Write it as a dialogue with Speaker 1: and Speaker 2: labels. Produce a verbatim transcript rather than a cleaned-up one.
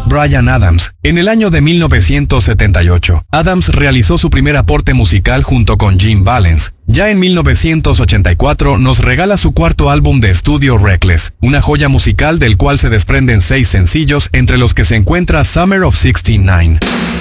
Speaker 1: Bryan Adams. En el año de mil novecientos setenta y ocho, Adams realizó su primer aporte musical junto con Jim Valens. Ya en mil novecientos ochenta y cuatro nos regala su cuarto álbum de estudio Reckless, una joya musical del cual se desprenden seis sencillos, entre los que se encuentra Summer of sesenta y nueve.